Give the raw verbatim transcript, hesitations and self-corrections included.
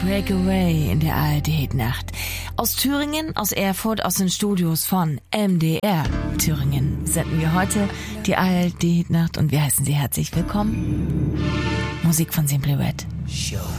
Breakaway in der A R D-Nacht. Aus Thüringen, aus Erfurt, aus den Studios von M D R Thüringen senden wir heute die A R D-Nacht und wir heißen Sie herzlich willkommen. Musik von Simply Red.